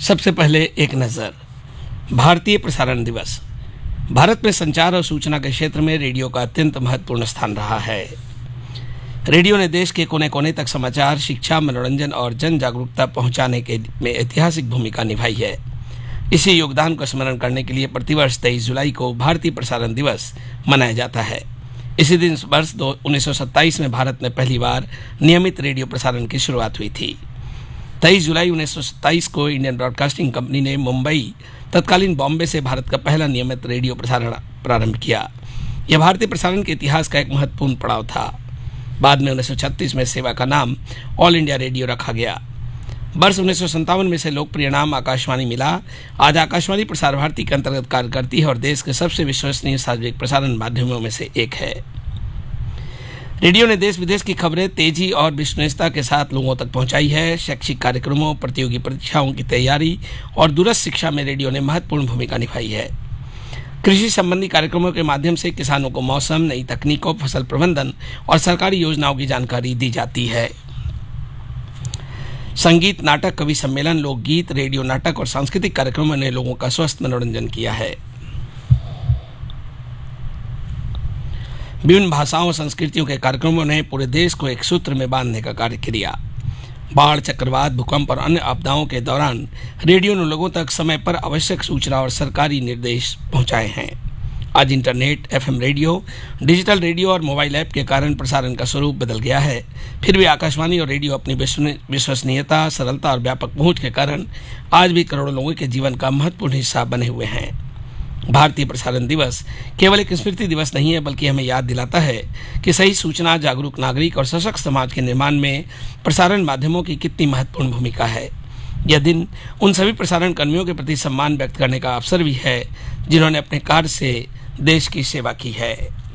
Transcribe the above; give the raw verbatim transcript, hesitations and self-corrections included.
सबसे पहले एक नज़र। भारतीय प्रसारण दिवस। भारत में संचार और सूचना के क्षेत्र में रेडियो का अत्यंत महत्वपूर्ण स्थान रहा है। रेडियो ने देश के कोने कोने तक समाचार, शिक्षा, मनोरंजन और जन जागरूकता पहुंचाने के में ऐतिहासिक भूमिका निभाई है। इसी योगदान को स्मरण करने के लिए प्रतिवर्ष तेईस जुलाई को भारतीय प्रसारण दिवस मनाया जाता है। इसी दिन वर्ष उन्नीस सौ सत्ताईस में भारत में पहली बार नियमित रेडियो प्रसारण की शुरुआत हुई थी। तेईस जुलाई उन्नीस सौ सत्ताईस को इंडियन ब्रॉडकास्टिंग कंपनी ने मुंबई, तत्कालीन बॉम्बे से भारत का पहला नियमित रेडियो प्रसारण प्रारंभ किया। यह भारतीय प्रसारण के इतिहास का एक महत्वपूर्ण पड़ाव था। बाद में उन्नीस सौ छत्तीस में सेवा का नाम ऑल इंडिया रेडियो रखा गया। वर्ष उन्नीस सौ संतावन में से लोकप्रिय नाम आकाशवाणी मिला। आज आकाशवाणी प्रसार भारती के अंतर्गत कार्य करती है और देश के सबसे विश्वसनीय सार्वजनिक प्रसारण माध्यमों में से एक है। रेडियो ने देश विदेश की खबरें तेजी और विश्वसनीयता के साथ लोगों तक पहुंचाई है। शैक्षिक कार्यक्रमों, प्रतियोगी परीक्षाओं की तैयारी और दूरस्थ शिक्षा में रेडियो ने महत्वपूर्ण भूमिका निभाई है। कृषि संबंधी कार्यक्रमों के माध्यम से किसानों को मौसम, नई तकनीकों, फसल प्रबंधन और सरकारी योजनाओं की जानकारी दी जाती है। संगीत, नाटक, कवि सम्मेलन, लोकगीत, रेडियो नाटक और सांस्कृतिक कार्यक्रमों ने लोगों का स्वस्थ मनोरंजन किया है। विभिन्न भाषाओं और संस्कृतियों के कार्यक्रमों ने पूरे देश को एक सूत्र में बांधने का कार्य किया। बाढ़, चक्रवात, भूकंप और अन्य आपदाओं के दौरान रेडियो ने लोगों तक समय पर आवश्यक सूचना और सरकारी निर्देश पहुंचाए हैं। आज internet, FM radio, digital radio और मोबाइल ऐप के कारण प्रसारण का स्वरूप बदल गया है। फिर भी आकाशवाणी और रेडियो अपनी विश्वसनीयता, सरलता और व्यापक पहुंच के कारण आज भी करोड़ों लोगों के जीवन का महत्वपूर्ण हिस्सा बने हुए हैं। भारतीय प्रसारण दिवस केवल एक स्मृति दिवस नहीं है, बल्कि हमें याद दिलाता है कि सही सूचना, जागरूक नागरिक और सशक्त समाज के निर्माण में प्रसारण माध्यमों की कितनी महत्वपूर्ण भूमिका है। यह दिन उन सभी प्रसारण कर्मियों के प्रति सम्मान व्यक्त करने का अवसर भी है जिन्होंने अपने कार्य से देश की सेवा की है।